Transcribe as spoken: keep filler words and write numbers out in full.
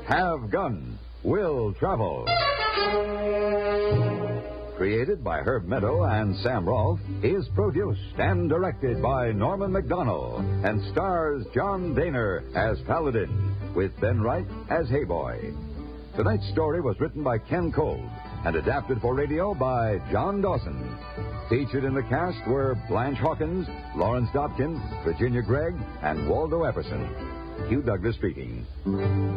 Have Gun, Will Travel. Created by Herb Meadow and Sam Rolfe, is produced and directed by Norman McDonnell and stars John Daner as Paladin, with Ben Wright as Hayboy. Tonight's story was written by Ken Kolb and adapted for radio by John Dawson. Featured in the cast were Blanche Hawkins, Lawrence Dobkin, Virginia Gregg, and Waldo Epperson. Hugh Douglas speaking.